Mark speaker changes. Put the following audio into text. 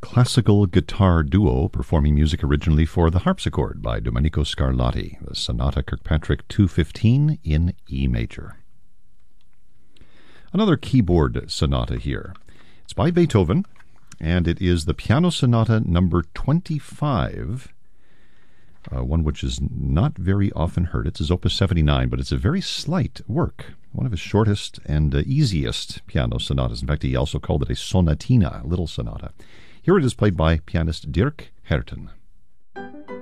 Speaker 1: classical guitar duo performing music originally for the harpsichord by Domenico Scarlatti, the Sonata Kirkpatrick 215 in E major. Another keyboard sonata here. It's by Beethoven, and it is the Piano Sonata number 25, one which is not very often heard. It's his Opus 79, but it's a very slight work, one of his shortest and easiest piano sonatas. In fact, he also called it a sonatina, a little sonata. Here it is played by pianist Dirk Herten.